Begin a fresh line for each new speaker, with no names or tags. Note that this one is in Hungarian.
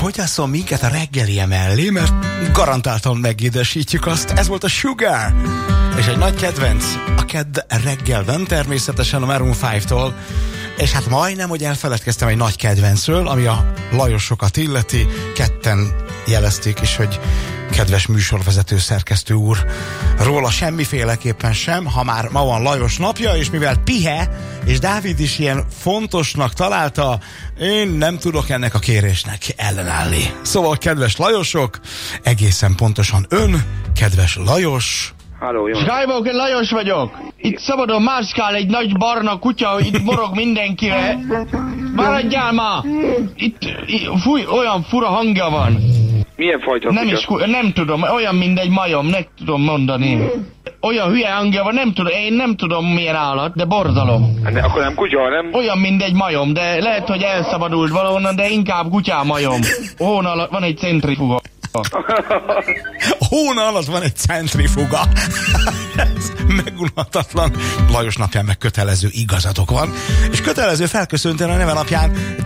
fogyasszon minket a reggelie mellé, mert garantáltan megédesítjük azt. Ez volt a Sugar, és egy nagy kedvenc a kedd reggelben, természetesen a Maroon 5-tól. És hát majdnem, hogy elfeledkeztem egy nagy kedvencről, ami a Lajosokat illeti. Ketten jelezték is, hogy kedves műsorvezető szerkesztő úr, róla semmiféleképpen sem, ha már ma van Lajos napja, és mivel pihe, és Dávid is ilyen fontosnak találta, én nem tudok ennek a kérésnek ellenállni. Szóval, kedves Lajosok, egészen pontosan ön, kedves Lajos.
Halló, jó.
Skywalker Lajos vagyok. Itt szabadon mászkál egy nagy barna kutya, itt morog mindenkire. Maradjál ma! Itt fúj, olyan fura hangja van.
Milyen fajta kutya?
Nem tudom, olyan mint egy majom, nem tudom mondani. Olyan hülye hangja van, én nem tudom milyen állat, de borzalom.
Akkor nem kutya, nem?
Olyan mint egy majom, de lehet, hogy elszabadult valahonnan, de inkább kutyá majom. Hón alatt van egy centrifuga.
A hóna alatt van egy centrifuga. Ez megunhatatlan. Lajos napján meg kötelező igazatok van. És kötelező felköszönteni a neve napján